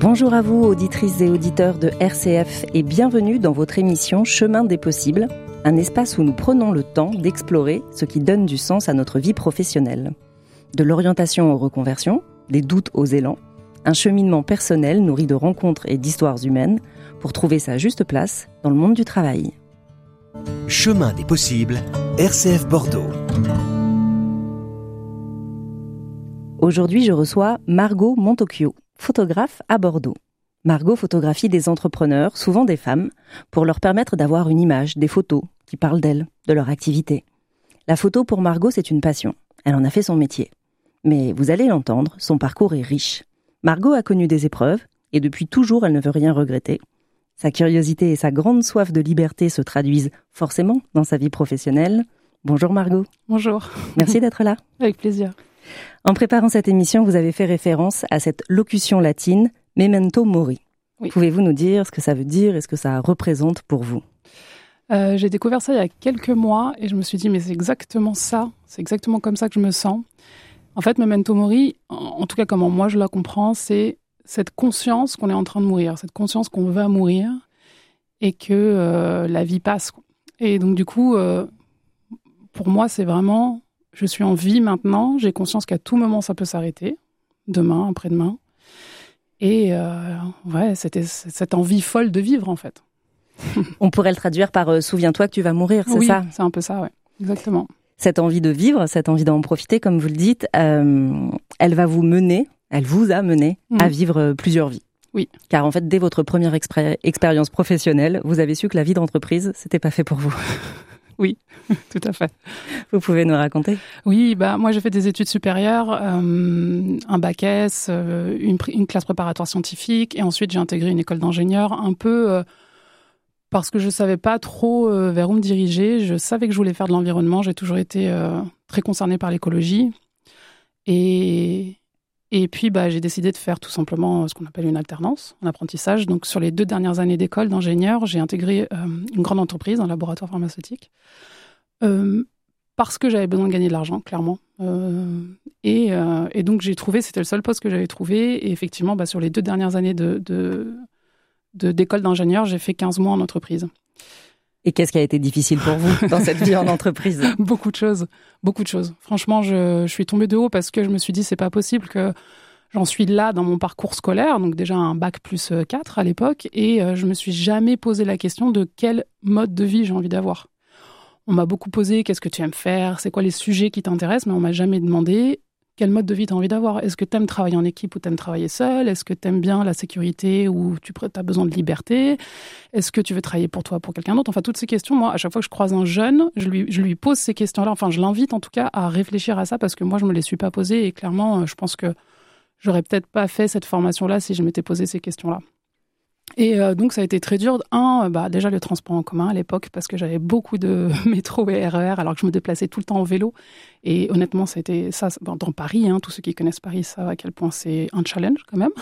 Bonjour à vous, auditrices et auditeurs de RCF, et bienvenue dans votre émission Chemin des possibles, un espace où nous prenons le temps d'explorer ce qui donne du sens à notre vie professionnelle. De l'orientation aux reconversions, des doutes aux élans, un cheminement personnel nourri de rencontres et d'histoires humaines pour trouver sa juste place dans le monde du travail. Chemin des possibles, RCF Bordeaux. Aujourd'hui, je reçois Margot Montocchio, photographe à Bordeaux. Margot photographie des entrepreneurs, souvent des femmes, pour leur permettre d'avoir une image, des photos qui parlent d'elles, de leur activité. La photo pour Margot, c'est une passion. Elle en a fait son métier. Mais vous allez l'entendre, son parcours est riche. Margot a connu des épreuves, et depuis toujours, elle ne veut rien regretter. Sa curiosité et sa grande soif de liberté se traduisent forcément dans sa vie professionnelle. Bonjour Margot. Bonjour. Merci d'être là. Avec plaisir. En préparant cette émission, vous avez fait référence à cette locution latine « memento mori ». Oui. Pouvez-vous nous dire ce que ça veut dire et ce que ça représente pour vous ? J'ai découvert ça il y a quelques mois et je me suis dit « mais c'est exactement ça, c'est exactement comme ça que je me sens ». En fait, memento mori, en tout cas comment moi je la comprends, c'est cette conscience qu'on est en train de mourir, cette conscience qu'on va mourir et que la vie passe. Et donc du coup, pour moi, c'est vraiment... Je suis en vie maintenant, j'ai conscience qu'à tout moment, ça peut s'arrêter, demain, après-demain. Et c'était cette envie folle de vivre, en fait. On pourrait le traduire par « souviens-toi que tu vas mourir », c'est ça ? Oui, c'est un peu ça, ouais, exactement. Cette envie de vivre, cette envie d'en profiter, comme vous le dites, elle va vous mener, elle vous a mené à vivre plusieurs vies. Oui. Car en fait, dès votre première expérience professionnelle, vous avez su que la vie d'entreprise, c'était pas fait pour vous. Oui, tout à fait. Vous pouvez nous raconter ? Oui, moi j'ai fait des études supérieures, un bac S, une classe préparatoire scientifique, et ensuite j'ai intégré une école d'ingénieur, un peu parce que je savais pas trop vers où me diriger. Je savais que je voulais faire de l'environnement, j'ai toujours été très concernée par l'écologie, et puis j'ai décidé de faire tout simplement ce qu'on appelle une alternance, un apprentissage. Donc sur les 2 dernières années d'école d'ingénieur, j'ai intégré une grande entreprise, un laboratoire pharmaceutique, parce que j'avais besoin de gagner de l'argent, clairement. Et donc j'ai trouvé, c'était le seul poste que j'avais trouvé. Et effectivement, sur les 2 dernières années d'école d'ingénieur, j'ai fait 15 mois en entreprise. Et qu'est-ce qui a été difficile pour vous dans cette vie en entreprise ? Beaucoup de choses. Franchement, je suis tombée de haut parce que je me suis dit, c'est pas possible que j'en suis là dans mon parcours scolaire, donc déjà un bac plus 4 à l'époque, et je me suis jamais posé la question de quel mode de vie j'ai envie d'avoir. On m'a beaucoup posé, qu'est-ce que tu aimes faire ? C'est quoi les sujets qui t'intéressent ? Mais on m'a jamais demandé quel mode de vie tu as envie d'avoir. Est-ce que tu aimes travailler en équipe ou tu aimes travailler seul ? Est-ce que tu aimes bien la sécurité ou tu as besoin de liberté ? Est-ce que tu veux travailler pour toi, pour quelqu'un d'autre ? Enfin, toutes ces questions, moi, à chaque fois que je croise un jeune, je lui pose ces questions-là. Enfin, je l'invite en tout cas à réfléchir à ça parce que moi, je me les suis pas posées et clairement, je pense que j'aurais peut-être pas fait cette formation-là si je m'étais posé ces questions-là. Et donc, ça a été très dur. Déjà, le transport en commun à l'époque, parce que j'avais beaucoup de métro et RER, alors que je me déplaçais tout le temps en vélo. Et honnêtement, ça a été ça dans Paris. Tous ceux qui connaissent Paris savent à quel point c'est un challenge quand même.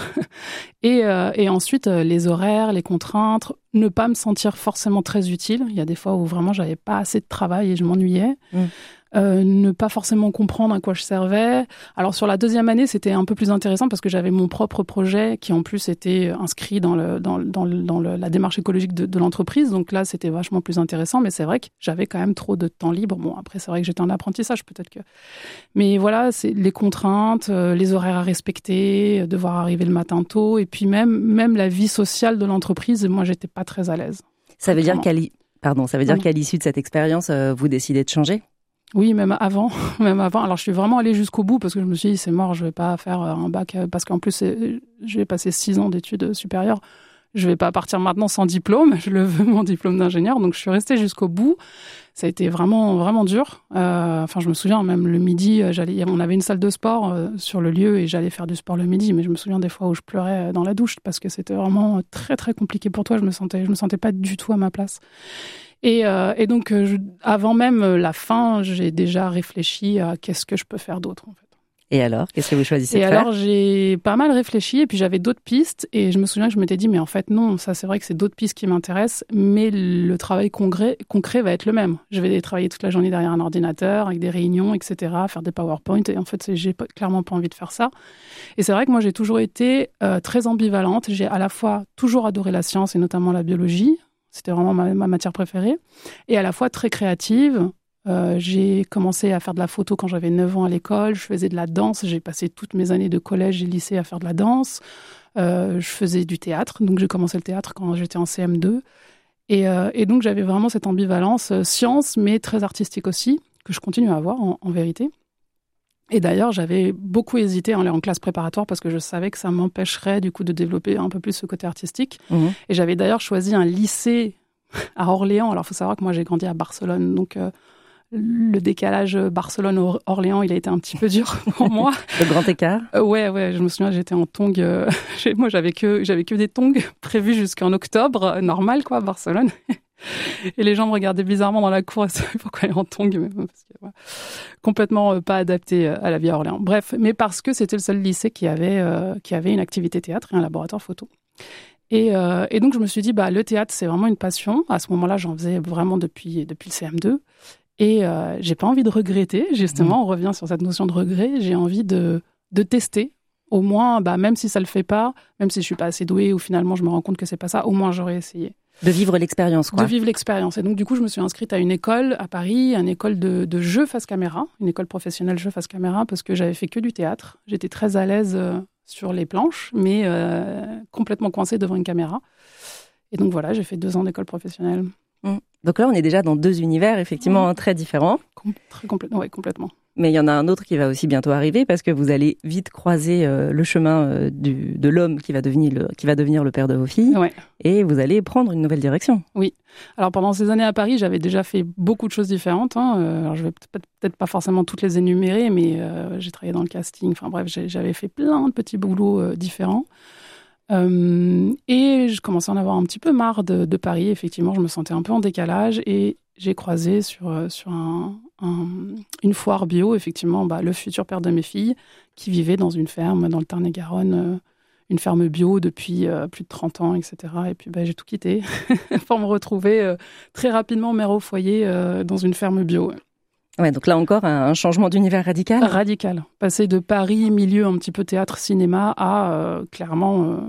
Et ensuite, les horaires, les contraintes, ne pas me sentir forcément très utile. Il y a des fois où vraiment, j'avais pas assez de travail et je m'ennuyais. Ne pas forcément comprendre à quoi je servais. Alors sur la 2e année, c'était un peu plus intéressant parce que j'avais mon propre projet qui en plus était inscrit dans la démarche écologique de l'entreprise. Donc là, c'était vachement plus intéressant. Mais c'est vrai que j'avais quand même trop de temps libre. Bon, après, c'est vrai que j'étais en apprentissage, peut-être que... Mais voilà, c'est les contraintes, les horaires à respecter, devoir arriver le matin tôt. Et puis même la vie sociale de l'entreprise, moi, j'étais pas très à l'aise. Ça veut dire qu'à l'issue de cette expérience, vous décidez de changer ? Oui, même avant. Alors, je suis vraiment allée jusqu'au bout parce que je me suis dit, c'est mort, je vais pas faire un bac. Parce qu'en plus, j'ai passé 6 ans d'études supérieures. Je vais pas partir maintenant sans diplôme. Je le veux, mon diplôme d'ingénieur. Donc, je suis restée jusqu'au bout. Ça a été vraiment, vraiment dur. Je me souviens, même le midi, on avait une salle de sport sur le lieu et j'allais faire du sport le midi. Mais je me souviens des fois où je pleurais dans la douche parce que c'était vraiment très, très compliqué pour toi. Je me sentais pas du tout à ma place. Et donc, avant même la fin, j'ai déjà réfléchi à qu'est-ce que je peux faire d'autre, en fait. Et alors, qu'est-ce que vous choisissez Et de faire? alors, j'ai pas mal réfléchi et puis j'avais d'autres pistes et je me souviens que je m'étais dit, mais en fait, non, ça c'est vrai que c'est d'autres pistes qui m'intéressent, mais le travail concret va être le même. Je vais travailler toute la journée derrière un ordinateur, avec des réunions, etc., faire des PowerPoint et en fait, j'ai clairement pas envie de faire ça. Et c'est vrai que moi, j'ai toujours été très ambivalente. J'ai à la fois toujours adoré la science et notamment la biologie. C'était vraiment ma matière préférée. Et à la fois très créative. J'ai commencé à faire de la photo quand j'avais 9 ans à l'école. Je faisais de la danse. J'ai passé toutes mes années de collège et lycée à faire de la danse. Je faisais du théâtre. Donc, j'ai commencé le théâtre quand j'étais en CM2. Et donc, j'avais vraiment cette ambivalence science, mais très artistique aussi, que je continue à avoir en vérité. Et d'ailleurs, j'avais beaucoup hésité à aller en classe préparatoire parce que je savais que ça m'empêcherait du coup de développer un peu plus ce côté artistique. Mmh. Et j'avais d'ailleurs choisi un lycée à Orléans. Alors, il faut savoir que moi, j'ai grandi à Barcelone. Donc, le décalage Barcelone-Orléans, il a été un petit peu dur pour moi. Le grand écart? Ouais, je me souviens, j'étais en tongs. Moi, j'avais que des tongs prévus jusqu'en octobre, normal, quoi, à Barcelone. Et les gens me regardaient bizarrement dans la cour et se disaient pourquoi elle est en tongs, mais parce que, ouais, complètement pas adapté à la vie à Orléans. Bref, mais parce que c'était le seul lycée qui avait une activité théâtre et un laboratoire photo. Et donc, je me suis dit, le théâtre, c'est vraiment une passion. À ce moment-là, j'en faisais vraiment depuis le CM2. Et j'ai pas envie de regretter. Justement, on revient sur cette notion de regret. J'ai envie de tester. Au moins, même si ça le fait pas, même si je suis pas assez douée ou finalement je me rends compte que c'est pas ça, au moins j'aurais essayé. De vivre l'expérience, quoi. De vivre l'expérience. Et donc, du coup, je me suis inscrite à une école à Paris, une école de jeu face caméra, une école professionnelle jeu face caméra, parce que j'avais fait que du théâtre. J'étais très à l'aise sur les planches, mais complètement coincée devant une caméra. Et donc, voilà, j'ai fait 2 ans d'école professionnelle. Donc là, on est déjà dans 2 univers, effectivement, très différents. Oui, complètement. Mais il y en a un autre qui va aussi bientôt arriver parce que vous allez vite croiser le chemin de l'homme qui va devenir le père de vos filles. Ouais. Et vous allez prendre une nouvelle direction. Oui. Alors, pendant ces années à Paris, j'avais déjà fait beaucoup de choses différentes. Alors, je vais peut-être pas forcément toutes les énumérer, mais j'ai travaillé dans le casting. Enfin bref, j'avais fait plein de petits boulots différents. Et je commençais à en avoir un petit peu marre de Paris. Effectivement, je me sentais un peu en décalage et j'ai croisé sur une foire bio, effectivement, le futur père de mes filles qui vivait dans une ferme dans le Tarn-et-Garonne, une ferme bio depuis plus de 30 ans, etc. Et puis j'ai tout quitté pour me retrouver très rapidement mère au foyer dans une ferme bio. Ouais, donc là encore, un changement d'univers radical. Radical. Passer de Paris, milieu un petit peu théâtre-cinéma, à clairement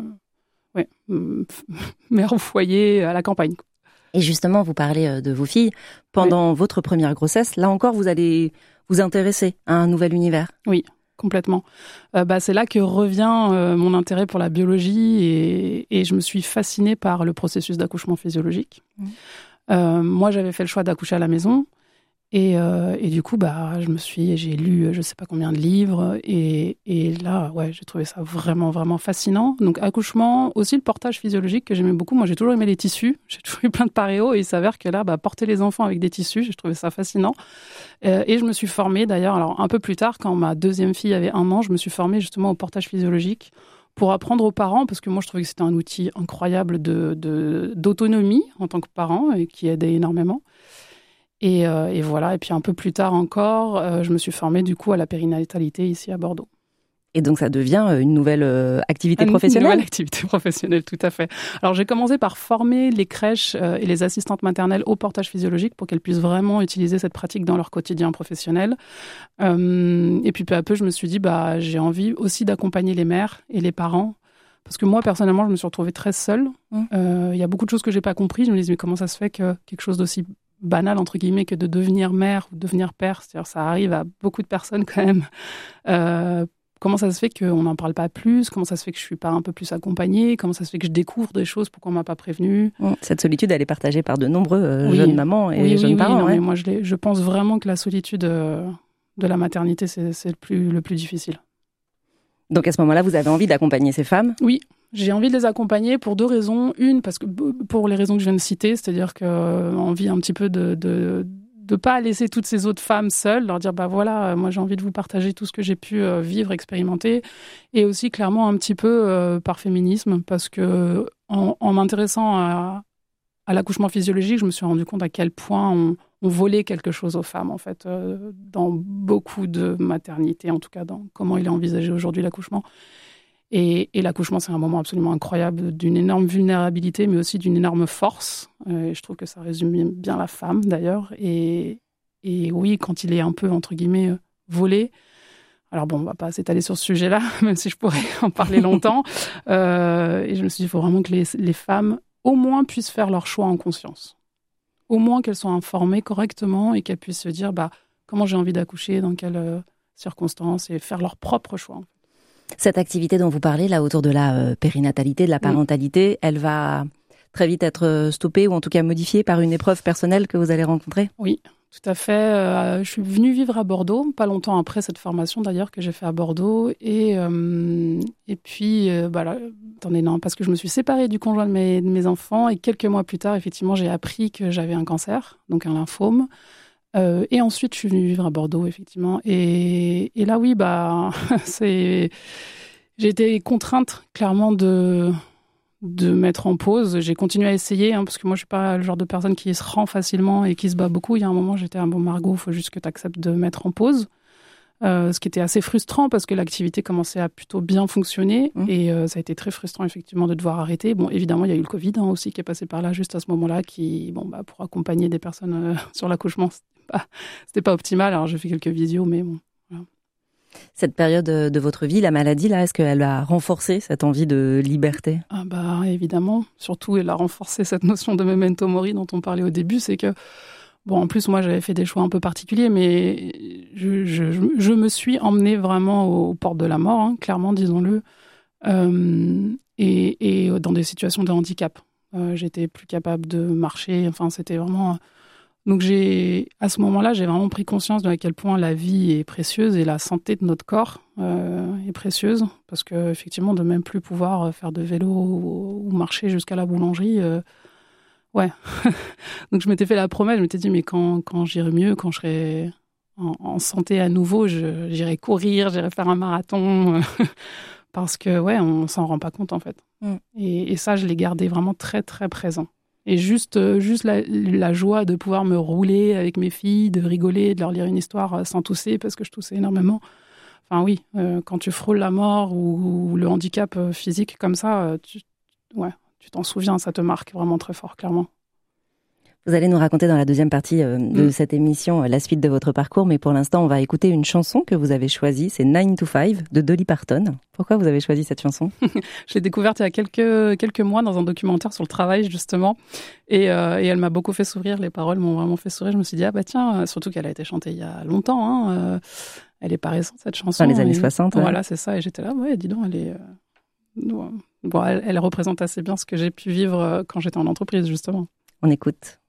mère au foyer, à la campagne. Et justement, vous parlez de vos filles. Pendant votre première grossesse, là encore, vous allez vous intéresser à un nouvel univers. Oui, complètement. C'est là que revient mon intérêt pour la biologie et je me suis fascinée par le processus d'accouchement physiologique. Moi, j'avais fait le choix d'accoucher à la maison. Et du coup, j'ai lu je sais pas combien de livres et là, j'ai trouvé ça vraiment, vraiment fascinant. Donc, accouchement, aussi le portage physiologique que j'aimais beaucoup. Moi, j'ai toujours aimé les tissus. J'ai toujours eu plein de paréos et il s'avère que là, porter les enfants avec des tissus, j'ai trouvé ça fascinant. Et je me suis formée d'ailleurs, alors un peu plus tard, quand ma deuxième fille avait 1 an, je me suis formée justement au portage physiologique pour apprendre aux parents, parce que moi, je trouvais que c'était un outil incroyable d'autonomie en tant que parent et qui aidait énormément. Et voilà. Et puis un peu plus tard encore, je me suis formée du coup à la périnatalité ici à Bordeaux. Et donc ça devient une nouvelle activité professionnelle. Une nouvelle activité professionnelle, tout à fait. Alors j'ai commencé par former les crèches et les assistantes maternelles au portage physiologique pour qu'elles puissent vraiment utiliser cette pratique dans leur quotidien professionnel. Et puis peu à peu, je me suis dit, j'ai envie aussi d'accompagner les mères et les parents. Parce que moi, personnellement, je me suis retrouvée très seule. Il y a beaucoup de choses que j'ai pas compris. Je me disais, mais comment ça se fait que quelque chose d'aussi banal, entre guillemets, que de devenir mère ou devenir père, c'est-à-dire ça arrive à beaucoup de personnes quand même. Comment ça se fait qu'on n'en parle pas plus? Comment ça se fait que je ne suis pas un peu plus accompagnée? Comment ça se fait que je découvre des choses pourquoi on ne m'a pas prévenue? Cette solitude, elle est partagée par de nombreux jeunes mamans et jeunes parents. Non, mais moi, je pense vraiment que la solitude de la maternité, c'est le plus difficile. Donc à ce moment-là, vous avez envie d'accompagner ces femmes? Oui, j'ai envie de les accompagner pour 2 raisons. Une, parce que pour les raisons que je viens de citer, c'est-à-dire envie un petit peu de pas laisser toutes ces autres femmes seules, leur dire moi j'ai envie de vous partager tout ce que j'ai pu vivre, expérimenter, et aussi clairement un petit peu par féminisme, parce que en m'intéressant à à l'accouchement physiologique, je me suis rendu compte à quel point on volait quelque chose aux femmes, en fait, dans beaucoup de maternités, en tout cas dans comment il est envisagé aujourd'hui l'accouchement. Et l'accouchement, c'est un moment absolument incroyable, d'une énorme vulnérabilité, mais aussi d'une énorme force. Et je trouve que ça résume bien la femme, d'ailleurs. Et oui, quand il est un peu, entre guillemets, volé. Alors bon, on ne va pas s'étaler sur ce sujet-là, même si je pourrais en parler longtemps. Et je me suis dit, il faut vraiment que les femmes, au moins, puissent faire leur choix en conscience. Au moins qu'elles soient informées correctement et qu'elles puissent se dire, comment j'ai envie d'accoucher, dans quelles circonstances, et faire leur propre choix. Cette activité dont vous parlez, là, autour de la périnatalité, de la parentalité, elle va très vite être stoppée ou en tout cas modifiée par une épreuve personnelle que vous allez rencontrer ? Oui, tout à fait. Je suis venue vivre à Bordeaux, pas longtemps après cette formation d'ailleurs que j'ai fait à Bordeaux. Et puis, là, attendez, non, parce que je me suis séparée du conjoint de mes enfants et quelques mois plus tard, effectivement, j'ai appris que j'avais un cancer, donc un lymphome. Et ensuite, je suis venue vivre à Bordeaux, effectivement. Et là, oui, j'ai été contrainte, clairement, de mettre en pause. J'ai continué à essayer, parce que moi, je suis pas le genre de personne qui se rend facilement et qui se bat beaucoup. Il y a un moment, j'étais à Margot, il faut juste que tu acceptes de mettre en pause. Ce qui était assez frustrant parce que l'activité commençait à plutôt bien fonctionner. Et ça a été très frustrant, effectivement, de devoir arrêter. Bon, évidemment, il y a eu le Covid aussi qui est passé par là juste à ce moment-là, qui, pour accompagner des personnes sur l'accouchement, c'était pas optimal. Alors, j'ai fait quelques visios, mais bon. Voilà. Cette période de votre vie, la maladie, là, est-ce qu'elle a renforcé cette envie de liberté ? Évidemment. Surtout, elle a renforcé cette notion de memento mori dont on parlait au début. C'est que, en plus, moi, j'avais fait des choix un peu particuliers, mais je me suis emmenée vraiment aux portes de la mort, clairement, disons-le, et dans des situations de handicap. J'étais plus capable de marcher. Enfin, c'était vraiment... Donc, à ce moment-là, j'ai vraiment pris conscience de à quel point la vie est précieuse et la santé de notre corps est précieuse. Parce qu'effectivement, de même plus pouvoir faire de vélo ou marcher jusqu'à la boulangerie... Ouais. Donc, je m'étais fait la promesse, je m'étais dit, mais quand j'irai mieux, quand je serai en santé à nouveau, j'irai courir, j'irai faire un marathon. Parce que, on s'en rend pas compte, en fait. Et ça, je l'ai gardé vraiment très, très présent. Et juste la joie de pouvoir me rouler avec mes filles, de rigoler, de leur lire une histoire sans tousser, parce que je toussais énormément. Enfin, oui, quand tu frôles la mort ou le handicap physique comme ça, tu t'en souviens, ça te marque vraiment très fort, clairement. Vous allez nous raconter dans la deuxième partie de cette émission la suite de votre parcours, mais pour l'instant, on va écouter une chanson que vous avez choisie, c'est 9 to 5 de Dolly Parton. Pourquoi vous avez choisi cette chanson ? Je l'ai découverte il y a quelques mois dans un documentaire sur le travail, justement, et elle m'a beaucoup fait sourire, les paroles m'ont vraiment fait sourire. Je me suis dit, tiens, surtout qu'elle a été chantée il y a longtemps, elle est pas récente, cette chanson. Dans les années 60. Voilà, c'est ça, et j'étais là, dis donc, elle est... elle représente assez bien ce que j'ai pu vivre quand j'étais en entreprise, justement. On écoute.